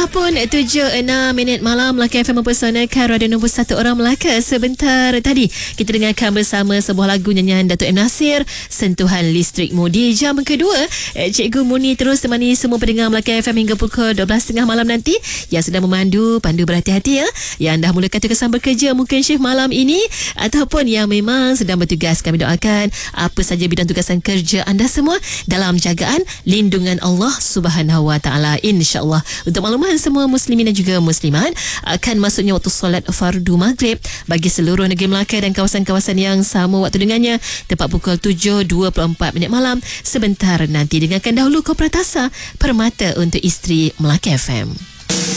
Dah pun 7.06 malam, Melaka FM mempersanakan Radio Nombor 1 Orang Melaka. Sebentar tadi kita dengarkan bersama sebuah lagu nyanyian Datuk M. Nasir, Sentuhan Listrikmu. Di jam kedua, Cikgu Muni terus temani semua pendengar Melaka FM hingga pukul 12.30 malam nanti. Yang sedang memandu, pandu berhati-hati ya. Yang dah mula kesan bekerja mungkin shift malam ini, ataupun yang memang sedang bertugas, kami doakan apa saja bidang tugasan kerja anda semua dalam jagaan lindungan Allah Subhanahu Wa Taala, insya-Allah. Untuk makluman semua muslimin dan juga muslimat, akan masuknya waktu solat fardu maghrib bagi seluruh negeri Melaka dan kawasan-kawasan yang sama waktu dengannya tepat pukul 7.24 malam. Sebentar nanti dengarkan dahulu Kopratasa Permata untuk isteri Melaka FM.